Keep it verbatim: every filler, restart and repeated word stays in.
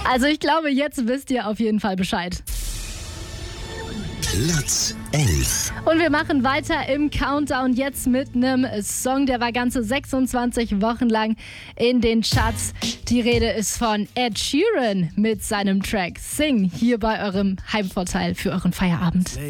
Also ich glaube, jetzt wisst ihr auf jeden Fall Bescheid. Platz elf. Und wir machen weiter im Countdown jetzt mit einem Song, der war ganze sechsundzwanzig Wochen lang in den Charts. Die Rede ist von Ed Sheeran mit seinem Track Sing hier bei eurem Heimvorteil für euren Feierabend.